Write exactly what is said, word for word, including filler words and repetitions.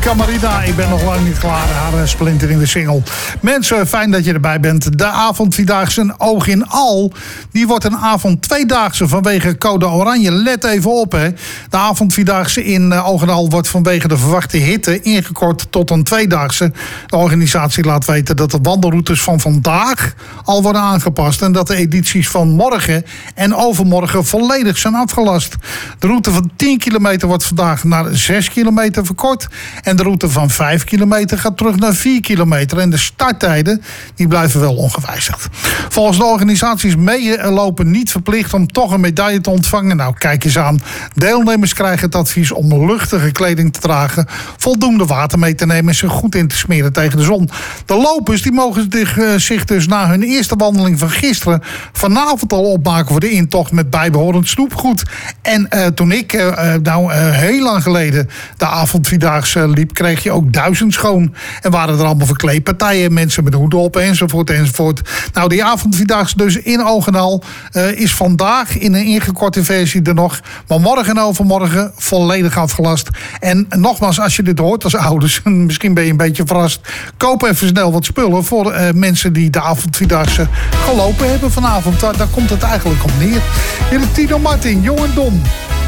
Camarina, ik ben nog lang niet klaar. Haar splinter in de single. Mensen, fijn dat je erbij bent. De avondvierdaagse Oog in Al, die wordt een avond tweedaagse vanwege code oranje. Let even op, hè. De avondvierdaagse in uh, Oog in Al wordt vanwege de verwachte hitte ingekort tot een tweedaagse. De organisatie laat weten dat de wandelroutes van vandaag al worden aangepast en dat de edities van morgen en overmorgen volledig zijn afgelast. De route van tien kilometer wordt vandaag naar zes kilometer verkort. En de route van vijf kilometer gaat terug naar vier kilometer. En de starttijden die blijven wel ongewijzigd. Volgens de organisatie is meelopen niet verplicht om toch een medaille te ontvangen. Nou, kijk eens aan. Deelnemers krijgen het advies om luchtige kleding te dragen, voldoende water mee te nemen en zich goed in te smeren tegen de zon. De lopers die mogen zich dus na hun eerste wandeling van gisteren vanavond al opmaken voor de intocht met bijbehorend snoepgoed. En uh, toen ik uh, nou uh, heel lang geleden de avondvierdaagse liep, kreeg je ook duizend schoon. En waren er allemaal verkleedpartijen, mensen met hoeden op enzovoort enzovoort. Nou, die avondvierdaagse dus in Oog en Al uh, is vandaag in een ingekorte versie er nog. Maar morgen en overmorgen volledig afgelast. En nogmaals, als je dit hoort als ouders, misschien ben je een beetje verrast. Koop even snel wat spullen voor uh, mensen die de avondvierdaagse gelopen hebben vanavond. Daar, daar komt het eigenlijk op neer. Hier is Tino Martin, Jong en Dom.